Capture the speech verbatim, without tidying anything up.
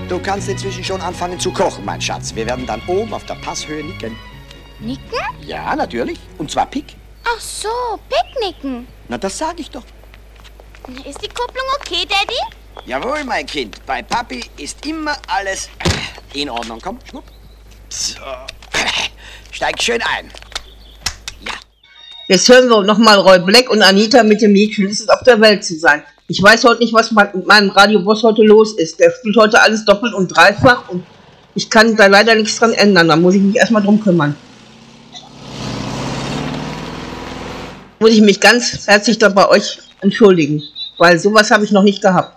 Du kannst inzwischen schon anfangen zu kochen, mein Schatz. Wir werden dann oben auf der Passhöhe nicken. Nicken? Ja, natürlich. Und zwar Pick. Ach so, Picknicken. Na, das sag ich doch. Ist die Kupplung okay, Daddy? Jawohl, mein Kind. Bei Papi ist immer alles in Ordnung. Komm, schwupp. So. Steig schön ein. Ja. Jetzt hören wir nochmal Roy Black und Anita mit dem Lied Schlüssel auf der Welt zu sein. Ich weiß heute nicht, was mit meinem Radio-Boss heute los ist. Der spielt heute alles doppelt und dreifach und ich kann da leider nichts dran ändern. Da muss ich mich erstmal drum kümmern. Muss ich mich ganz herzlich da bei euch entschuldigen, weil sowas habe ich noch nicht gehabt.